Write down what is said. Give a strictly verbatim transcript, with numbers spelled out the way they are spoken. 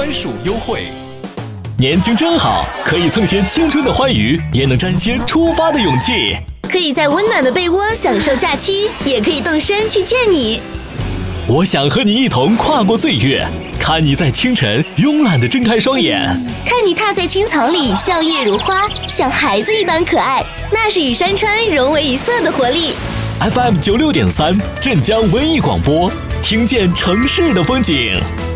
专属优惠。 年轻真好，可以蹭些青春的欢愉，也能沾些出发的勇气。 可以在温暖的被窝享受假期，也可以动身去见你。 我想和你一同跨过岁月，看你在清晨慵懒地睁开双眼， 看你踏在青草里笑靥如花，像孩子一般可爱，那是与山川融为一色的活力。 F M 九六点三，镇江文艺广播，听见城市的风景。